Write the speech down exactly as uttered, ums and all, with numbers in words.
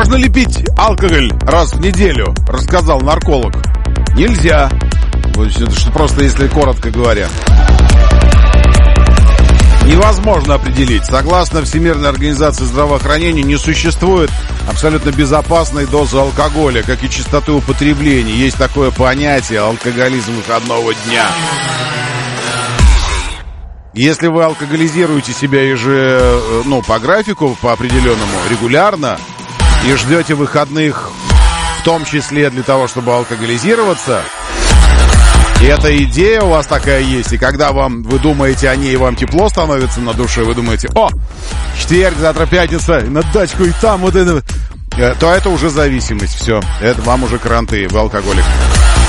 Можно ли пить алкоголь раз в неделю, рассказал нарколог. Нельзя. Это что просто, если коротко говоря. Невозможно определить. Согласно Всемирной организации здравоохранения, не существует абсолютно безопасной дозы алкоголя, как и частоты употребления. Есть такое понятие — алкоголизм выходного дня. Если вы алкоголизируете себя еже, ну, по графику, по определенному, регулярно, и ждете выходных, в том числе для того, чтобы алкоголизироваться, и эта идея у вас такая есть, и когда вам, вы думаете о ней, и вам тепло становится на душе, вы думаете: о, четверг, завтра пятница, на дачку, и там вот это, то это уже зависимость, все, это вам уже кранты, вы алкоголик.